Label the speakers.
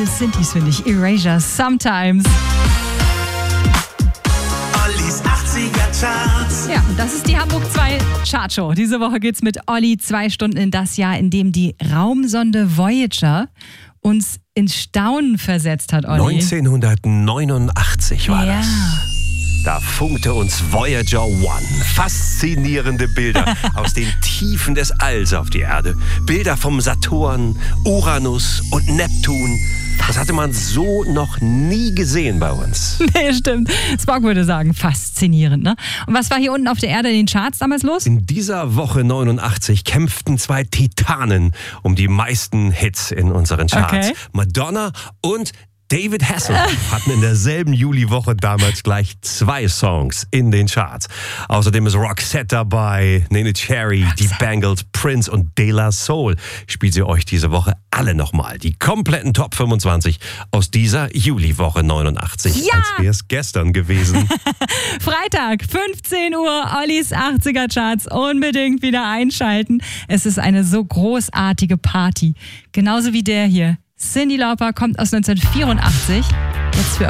Speaker 1: cool sind die's, finde ich. Erasure, Sometimes.
Speaker 2: Ollis 80er Charts.
Speaker 1: Ja, und das ist die Hamburg 2 Chartshow. Diese Woche geht's mit Olli 2 Stunden in das Jahr, in dem die Raumsonde Voyager uns in Staunen versetzt hat, Olli.
Speaker 3: 1989 war
Speaker 1: Ja.
Speaker 3: das. Da funkte uns Voyager 1 faszinierende Bilder aus den Tiefen des Alls auf die Erde. Bilder vom Saturn, Uranus und Neptun. Das hatte man so noch nie gesehen bei uns.
Speaker 1: Nee, stimmt. Spock würde sagen, faszinierend, ne? Und was war hier unten auf der Erde in den Charts damals los?
Speaker 3: In dieser Woche 89 kämpften zwei Titanen um die meisten Hits in unseren Charts.
Speaker 1: Okay.
Speaker 3: Madonna und David Hasselhoff hatten in derselben Juliwoche damals gleich 2 Songs in den Charts. Außerdem ist Roxette dabei, Nene Cherry, die Bangles, Prince und De La Soul. Ich spiele sie euch diese Woche alle nochmal. Die kompletten Top 25 aus dieser Juliwoche 89.
Speaker 1: Ja!
Speaker 3: Als wäre es gestern gewesen.
Speaker 1: Freitag, 15 Uhr, Ollis 80er Charts. Unbedingt wieder einschalten. Es ist eine so großartige Party. Genauso wie der hier. Cyndi Lauper kommt aus 1984. Jetzt für